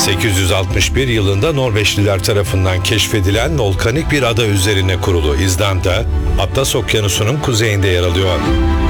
1861 yılında Norveçliler tarafından keşfedilen volkanik bir ada üzerine kurulu İzlanda, Atlas Okyanusu'nun kuzeyinde yer alıyor.